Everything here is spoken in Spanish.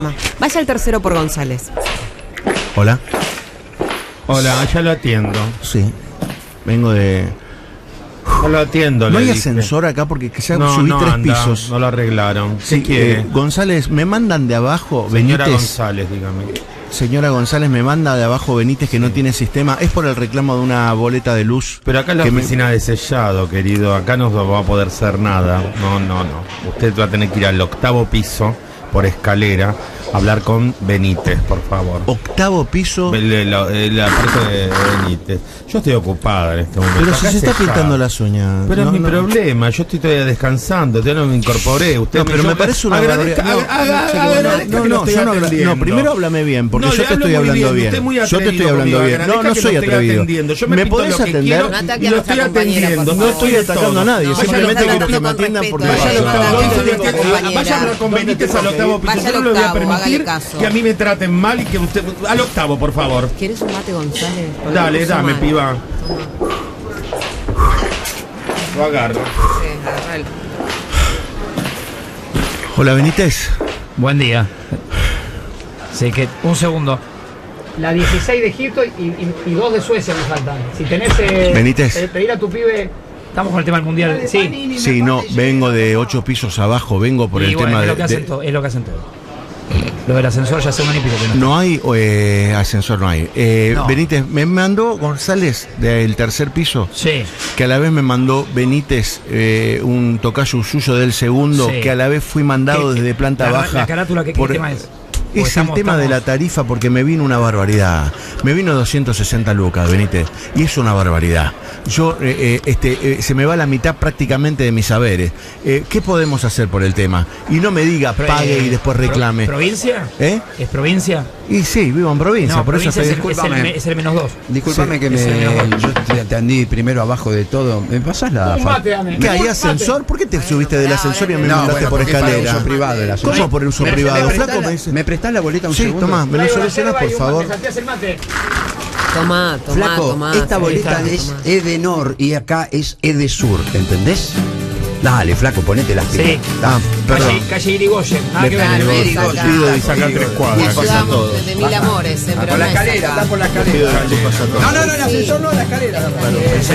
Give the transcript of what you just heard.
Vaya al tercero por González. Hola. Hola, ya lo atiendo. Sí. Vengo de... No lo atiendo. ¿No le hay dije. ascensor acá? Porque ya No, subí no 3 anda, pisos. No lo arreglaron. Sí, ¿Qué quiere? González, me mandan de abajo. Señora Benítez. González, dígame. Señora González, me manda de abajo Benítez que no tiene sistema. Es por el reclamo de una boleta de luz. Pero acá es la que oficina de sellado, querido. Acá no va a poder ser nada. No. Usted va a tener que ir al 8º piso por escalera a hablar con Benítez, por favor. 8º piso. La parte de Benítez. Yo estoy ocupada en este momento. Pero si Acá se está sellado. pintando las uñas. Pero No, es mi no. problema, yo estoy todavía descansando, todavía no me incorporé. Usted No, pero me parece una barbaridad. No, primero háblame bien, porque yo te estoy hablando bien. Yo te estoy hablando bien. No soy atrevido. ¿Me podés atender? No ataque Y a lo nuestra estoy compañera, atendiendo. por No estoy atacando a nadie, No, simplemente vaya, quiero que me con atiendan respeto, porque vaya vaya al octavo. Vaya a hablar con Benítez al 8º piso. Vaya Yo al no le voy a octavo, hágale permitir caso. que a mí me traten mal y que usted... Al 8º, por favor. ¿Quieres un mate, González? Porque Dale, me puso dame, mal. piba. Lo agarro. Sí, agarralo. Hola, Benítez. Buen día. Sí, que un segundo. La 16 de Egipto y 2 de Suecia me faltan. Si tenés Benítez. pedir a tu pibe. Estamos con el tema del mundial. Sí. Sí, no, vengo de 8 pisos abajo, vengo por el Y bueno, tema es lo que de... hacen todo, es lo que hacen todo. Lo del ascensor ya hace un año y pico que no. No hay ascensor, no hay. No. Benítez, me mandó González del 3er piso, Sí. que a la vez me mandó Benítez un tocayo suyo del 2º, Sí. que a la vez fui mandado ¿Qué- desde planta la- baja. la carátula, ¿qué tema es? Porque Es el tema de la tarifa, porque me vino una barbaridad. Me vino 260 lucas, Benítez, y es una barbaridad. Yo, se me va la mitad prácticamente de mis saberes. ¿Qué podemos hacer por el tema? Y no me diga pague y después reclame. ¿Provincia? ¿Eh? ¿Es provincia? Y sí, vivo en provincia, No, por eso provincia estoy... es el menos 2. Disculpame Sí, que yo te atendí primero abajo de todo. ¿Me pasás la ¿Qué hay ascensor? ¿Por qué te subiste del ascensor y me No, mandaste bueno, por porque es para escalera? uso privado el ascensor. ¿Cómo por uso privado? Flaco, me dice... ¿Me prestás la boleta un Sí, segundo? tomá, me lo solucionas, por favor. Tomá, Flaco, esta boleta es Edenor y acá es Edesur, ¿entendés? Dale, flaco, ponete las pilas. Sí. Ah, perdón. Calle Irigoyen. Nada que Claro, ver. es acá. Pido y sacar 3 cuadras. Ayudamos de mil amores, pero Por la no es escalera, acá. está por la escalera. Pido y pasa todo. No, el ascensor no, la escalera.